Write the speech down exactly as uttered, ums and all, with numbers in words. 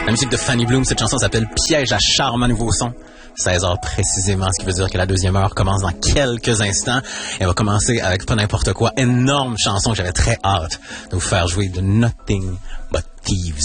La musique de Fanny Bloom, cette chanson s'appelle Piège à charme à nouveau son. seize heures précisément, ce qui veut dire que la deuxième heure commence dans quelques instants. Elle va commencer avec pas n'importe quoi, énorme chanson que j'avais très hâte de vous faire jouer, de Nothing But Thieves.